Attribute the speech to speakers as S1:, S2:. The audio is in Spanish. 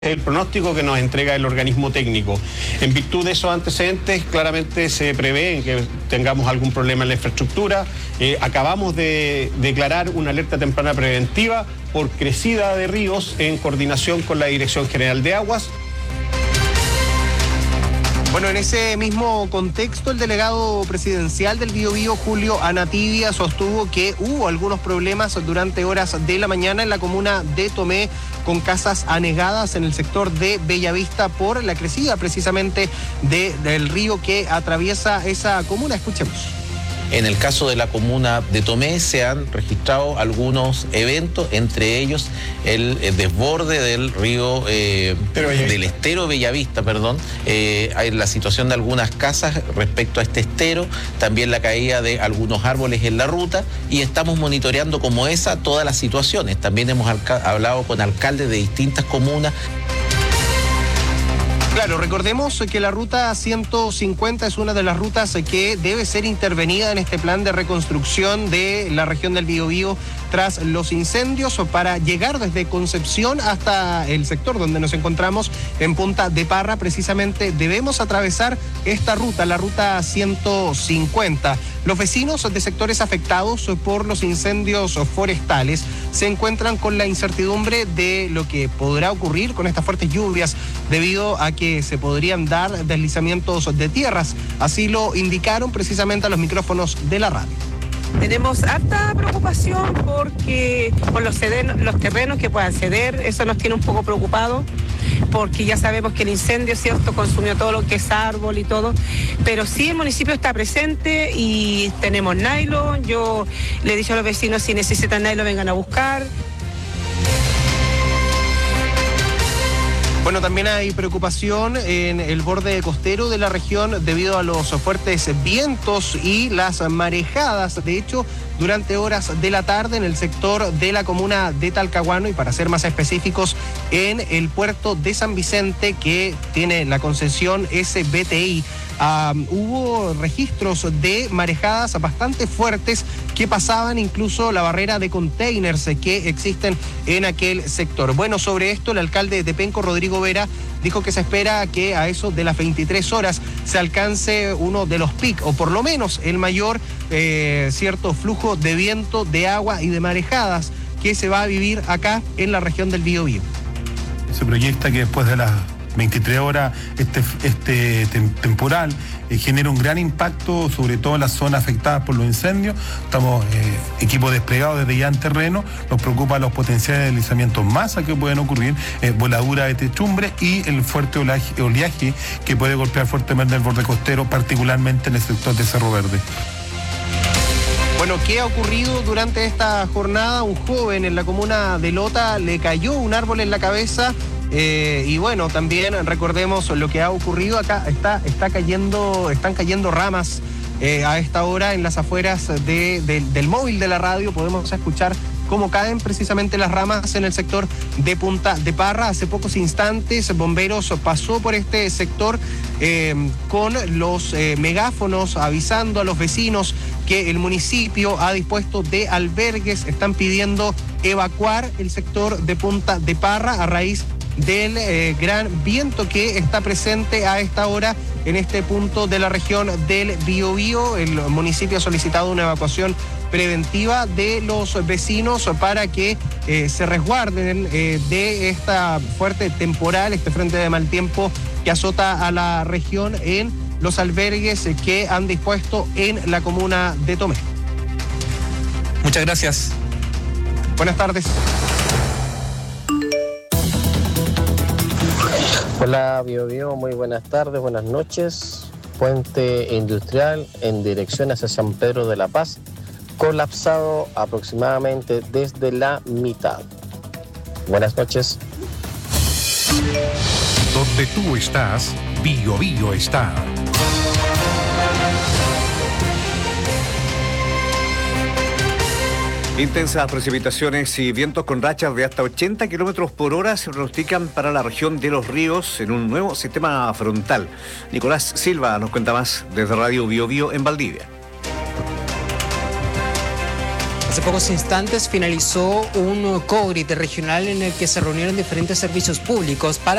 S1: el pronóstico que nos entrega el organismo técnico. En virtud de esos antecedentes, claramente se prevé que tengamos algún problema en la infraestructura. Acabamos de declarar una alerta temprana preventiva por crecida de ríos en coordinación con la Dirección General de Aguas.
S2: Bueno, en ese mismo contexto, el delegado presidencial del Biobío, Julio Anativia, sostuvo que hubo algunos problemas durante horas de la mañana en la comuna de Tomé, con casas anegadas en el sector de Bellavista por la crecida precisamente del río que atraviesa esa comuna. Escuchemos.
S3: En el caso de la comuna de Tomé se han registrado algunos eventos, entre ellos el desborde del río, del estero Bellavista, hay la situación de algunas casas respecto a este estero, también la caída de algunos árboles en la ruta, y estamos monitoreando como esa todas las situaciones. También hemos hablado con alcaldes de distintas comunas.
S2: Claro, recordemos que la ruta 150 es una de las rutas que debe ser intervenida en este plan de reconstrucción de la región del Biobío tras los incendios, para llegar desde Concepción hasta el sector donde nos encontramos en Punta de Parra. Precisamente debemos atravesar esta ruta, la ruta 150. Los vecinos de sectores afectados por los incendios forestales se encuentran con la incertidumbre de lo que podrá ocurrir con estas fuertes lluvias, debido a que se podrían dar deslizamientos de tierras. Así lo indicaron precisamente a los micrófonos de la radio.
S4: Tenemos harta preocupación porque por los terrenos que puedan ceder, eso nos tiene un poco preocupados, porque ya sabemos que el incendio, ¿cierto?, consumió todo lo que es árbol y todo, pero sí el municipio está presente y tenemos nylon. Yo le he dicho a los vecinos, si necesitan nylon vengan a buscar.
S2: Bueno, también hay preocupación en el borde costero de la región debido a los fuertes vientos y las marejadas. De hecho, durante horas de la tarde en el sector de la comuna de Talcahuano, y para ser más específicos, en el puerto de San Vicente, que tiene la concesión SBTI, hubo registros de marejadas bastante fuertes que pasaban incluso la barrera de containers que existen en aquel sector. Bueno, sobre esto el alcalde de Penco, Rodrigo Vera, dijo que se espera que a eso de las 23 horas se alcance uno de los pic, o por lo menos el mayor cierto flujo de viento, de agua y de marejadas que se va a vivir acá en la región del Biobío.
S5: Se proyecta que después de las 23 horas este temporal genera un gran impacto, sobre todo en las zonas afectadas por los incendios. Estamos equipos desplegados desde ya en terreno. Nos preocupan los potenciales deslizamientos masa que pueden ocurrir, voladura de techumbre y el fuerte oleaje que puede golpear fuertemente el borde costero, particularmente en el sector de Cerro Verde.
S2: Bueno, ¿qué ha ocurrido durante esta jornada? Un joven en la comuna de Lota le cayó un árbol en la cabeza. Y bueno, también recordemos lo que ha ocurrido acá. Están cayendo ramas a esta hora en las afueras del móvil de la radio. Podemos escuchar cómo caen precisamente las ramas en el sector de Punta de Parra. Hace pocos instantes Bomberos pasó por este sector con los megáfonos avisando a los vecinos que el municipio ha dispuesto de albergues. Están pidiendo evacuar el sector de Punta de Parra a raíz del gran viento que está presente a esta hora en este punto de la región del Biobío. El municipio ha solicitado una evacuación preventiva de los vecinos para que se resguarden de esta fuerte temporal, este frente de mal tiempo que azota a la región, en los albergues que han dispuesto en la comuna de Tomé.
S3: Muchas gracias.
S2: Buenas tardes.
S6: Hola Biobío, muy buenas tardes, buenas noches. Puente industrial en dirección hacia San Pedro de la Paz, colapsado aproximadamente desde la mitad. Buenas noches.
S7: Donde tú estás, Biobío está.
S8: Intensas precipitaciones y vientos con rachas de hasta 80 kilómetros por hora se pronostican para la región de Los Ríos en un nuevo sistema frontal. Nicolás Silva nos cuenta más desde Radio Biobío en Valdivia.
S9: Hace pocos instantes finalizó un COGRIT regional en el que se reunieron diferentes servicios públicos para